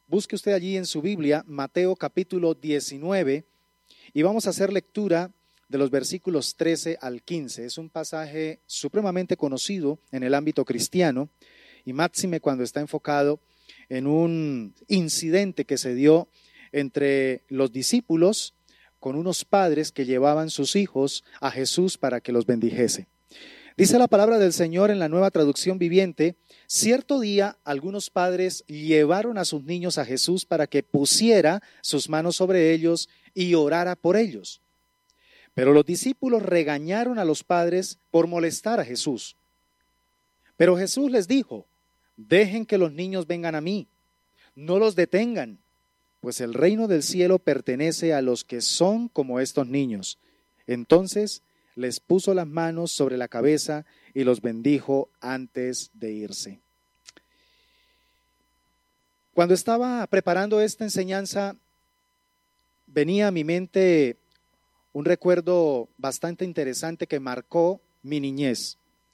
busque usted allí en su Biblia Mateo capítulo 19 y vamos a hacer lectura de los versículos 13 al 15. Es un pasaje supremamente conocido en el ámbito cristiano y máxime cuando está enfocado en un incidente que se dio entre los discípulos con unos padres que llevaban sus hijos a Jesús para que los bendijese. Dice la palabra del Señor en la Nueva Traducción Viviente: cierto día algunos padres llevaron a sus niños a Jesús para que pusiera sus manos sobre ellos y orara por ellos. Pero los discípulos regañaron a los padres por molestar a Jesús. Pero Jesús les dijo: dejen que los niños vengan a mí, no los detengan, pues el reino del cielo pertenece a los que son como estos niños. Entonces les puso las manos sobre la cabeza y los bendijo antes de irse. Cuando estaba preparando esta enseñanza, venía a mi mente un recuerdo bastante interesante que marcó mi niñez.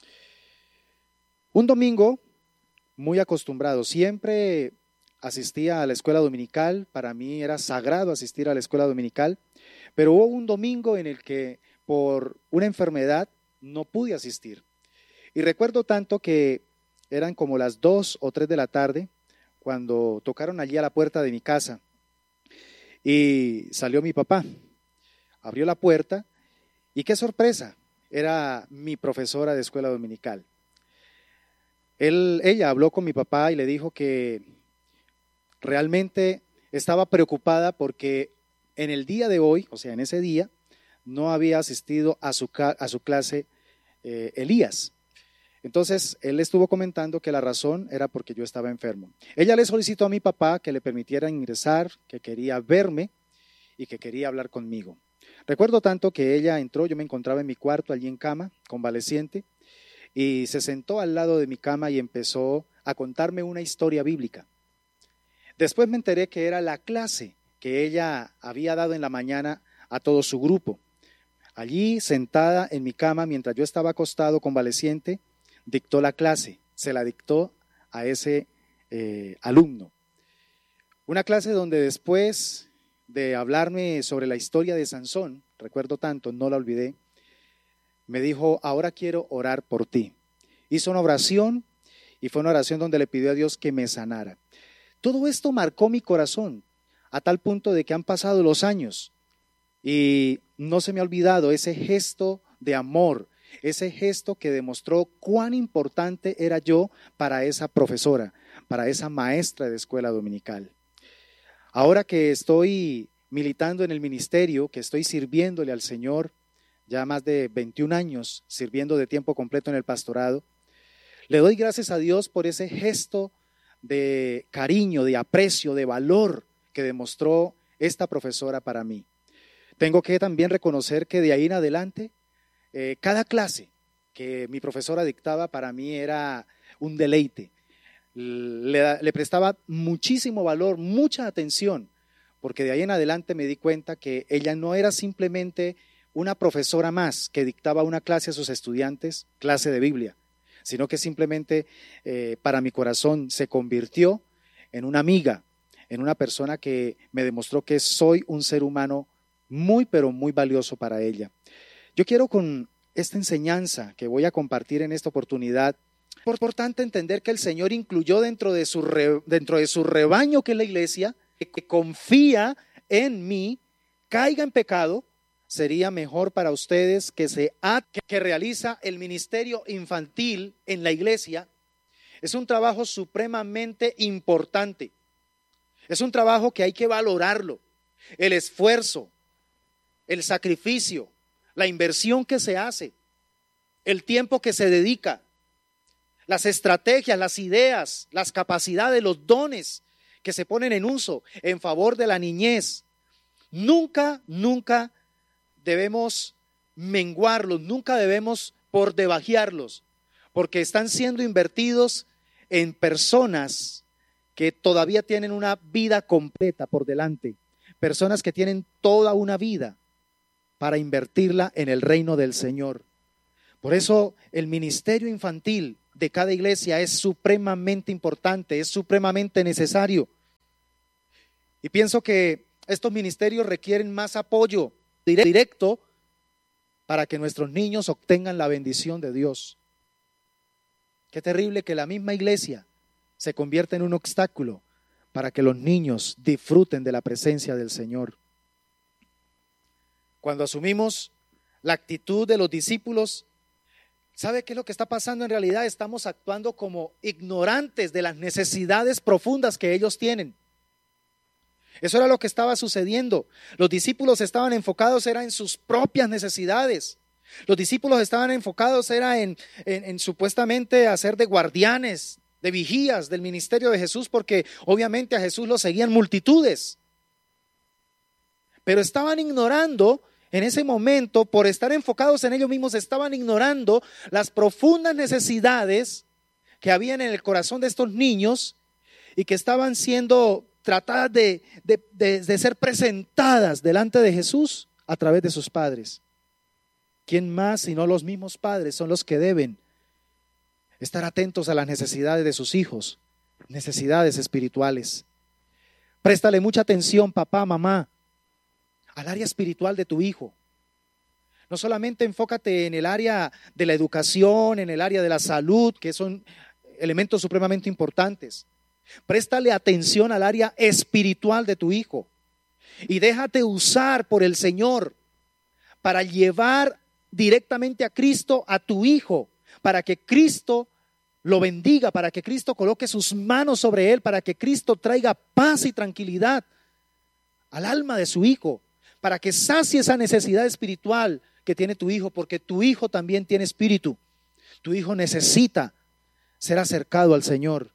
Un domingo, muy acostumbrado, siempre asistía a la escuela dominical. Para mí era sagrado asistir a la escuela dominical, pero hubo un domingo en el que por una enfermedad no pude asistir. Y recuerdo tanto que eran como las 2 o 3 de la tarde cuando tocaron allí a la puerta de mi casa y salió mi papá. Abrió la puerta y qué sorpresa, era mi profesora de escuela dominical. Ella habló con mi papá y le dijo que realmente estaba preocupada porque en el día de hoy, o sea, en ese día, no había asistido a su clase Elías. Entonces, él estuvo comentando que la razón era porque yo estaba enfermo. Ella le solicitó a mi papá que le permitiera ingresar, que quería verme y que quería hablar conmigo. Recuerdo tanto que ella entró, yo me encontraba en mi cuarto, allí en cama, convaleciente, y se sentó al lado de mi cama y empezó a contarme una historia bíblica. Después me enteré que era la clase que ella había dado en la mañana a todo su grupo. Allí, sentada en mi cama, mientras yo estaba acostado convaleciente, dictó la clase, se la dictó a ese alumno. Una clase donde después de hablarme sobre la historia de Sansón, recuerdo tanto, no la olvidé, me dijo: ahora quiero orar por ti. Hizo una oración y fue una oración donde le pidió a Dios que me sanara. Todo esto marcó mi corazón a tal punto de que han pasado los años y no se me ha olvidado ese gesto de amor, ese gesto que demostró cuán importante era yo para esa profesora, para esa maestra de escuela dominical. Ahora que estoy militando en el ministerio, que estoy sirviéndole al Señor, ya más de 21 años sirviendo de tiempo completo en el pastorado, le doy gracias a Dios por ese gesto de cariño, de aprecio, de valor que demostró esta profesora para mí. Tengo que también reconocer que de ahí en adelante, cada clase que mi profesora dictaba para mí era un deleite. Le prestaba muchísimo valor, mucha atención, porque de ahí en adelante me di cuenta que ella no era simplemente una profesora más que dictaba una clase a sus estudiantes, clase de Biblia, sino que simplemente para mi corazón se convirtió en una amiga, en una persona que me demostró que soy un ser humano muy, pero muy valioso para ella. Yo quiero con esta enseñanza que voy a compartir en esta oportunidad, por tanto entender que el Señor incluyó dentro de su rebaño, que es la iglesia, que confía en mí, caiga en pecado. Sería mejor para ustedes que realiza el ministerio infantil en la iglesia. Es un trabajo supremamente importante. Es un trabajo que hay que valorarlo. El esfuerzo, el sacrificio, la inversión que se hace, el tiempo que se dedica, las estrategias, las ideas, las capacidades, los dones que se ponen en uso en favor de la niñez. Nunca debemos menguarlos, nunca debemos por debajearlos, porque están siendo invertidos en personas que todavía tienen una vida completa por delante, personas que tienen toda una vida para invertirla en el reino del Señor. Por eso el ministerio infantil de cada iglesia es supremamente importante, es supremamente necesario. Y pienso que estos ministerios requieren más apoyo directo para que nuestros niños obtengan la bendición de Dios. Qué terrible que la misma iglesia se convierta en un obstáculo para que los niños disfruten de la presencia del Señor. Cuando asumimos la actitud de los discípulos, ¿sabe qué es lo que está pasando? En realidad estamos actuando como ignorantes de las necesidades profundas que ellos tienen. Eso era lo que estaba sucediendo. Los discípulos estaban enfocados en sus propias necesidades. Los discípulos estaban enfocados en supuestamente hacer de guardianes, de vigías del ministerio de Jesús, porque obviamente a Jesús lo seguían multitudes. Pero estaban ignorando en ese momento, por estar enfocados en ellos mismos, estaban ignorando las profundas necesidades que habían en el corazón de estos niños y que estaban siendo tratadas de ser presentadas delante de Jesús a través de sus padres. ¿Quién más sino los mismos padres son los que deben estar atentos a las necesidades de sus hijos, necesidades espirituales? Préstale mucha atención, papá, mamá, al área espiritual de tu hijo. No solamente enfócate en el área de la educación, en el área de la salud, que son elementos supremamente importantes. Préstale atención al área espiritual de tu hijo y déjate usar por el Señor para llevar directamente a Cristo a tu hijo, para que Cristo lo bendiga, para que Cristo coloque sus manos sobre él, para que Cristo traiga paz y tranquilidad al alma de su hijo, para que sacie esa necesidad espiritual que tiene tu hijo, porque tu hijo también tiene espíritu. Tu hijo necesita ser acercado al Señor.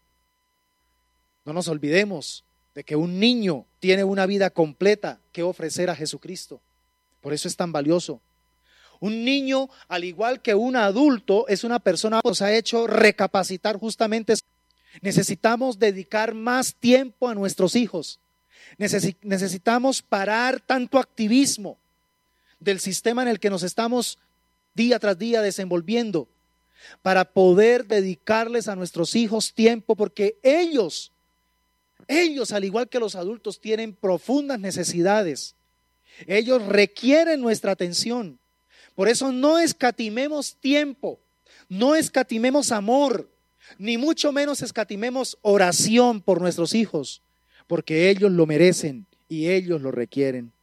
No nos olvidemos de que un niño tiene una vida completa que ofrecer a Jesucristo. Por eso es tan valioso. Un niño, al igual que un adulto, es una persona que nos ha hecho recapacitar justamente. Necesitamos dedicar más tiempo a nuestros hijos. Necesitamos parar tanto activismo del sistema en el que nos estamos día tras día desenvolviendo para poder dedicarles a nuestros hijos tiempo, porque ellos, al igual que los adultos, tienen profundas necesidades. Ellos requieren nuestra atención. Por eso no escatimemos tiempo, no escatimemos amor, ni mucho menos escatimemos oración por nuestros hijos, porque ellos lo merecen y ellos lo requieren.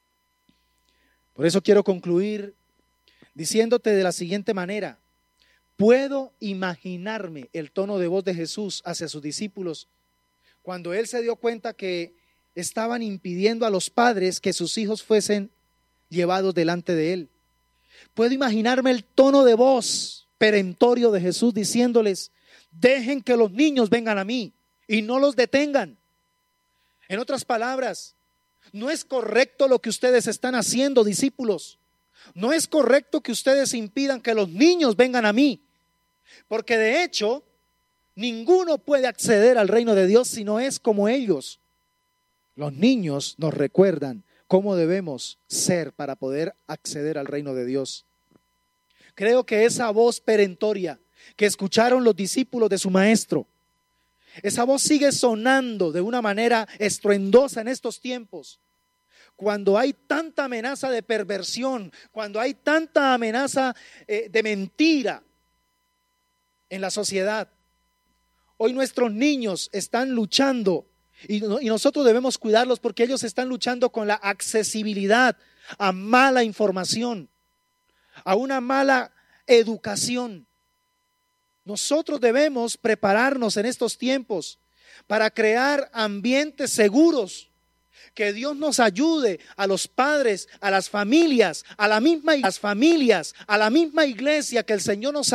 Por eso quiero concluir diciéndote de la siguiente manera: puedo imaginarme el tono de voz de Jesús hacia sus discípulos cuando Él se dio cuenta que estaban impidiendo a los padres que sus hijos fuesen llevados delante de Él. Puedo imaginarme el tono de voz perentorio de Jesús diciéndoles: dejen que los niños vengan a mí y no los detengan. En otras palabras, no es correcto lo que ustedes están haciendo, discípulos. No es correcto que ustedes impidan que los niños vengan a mí, porque de hecho ninguno puede acceder al reino de Dios si no es como ellos. Los niños nos recuerdan cómo debemos ser para poder acceder al reino de Dios. Creo que esa voz perentoria que escucharon los discípulos de su maestro, esa voz sigue sonando de una manera estruendosa en estos tiempos. Cuando hay tanta amenaza de perversión, cuando hay tanta amenaza de mentira en la sociedad. Hoy nuestros niños están luchando y nosotros debemos cuidarlos porque ellos están luchando con la accesibilidad a mala información, a una mala educación. Nosotros debemos prepararnos en estos tiempos para crear ambientes seguros. Que Dios nos ayude a los padres, a las familias, a la misma iglesia que el Señor nos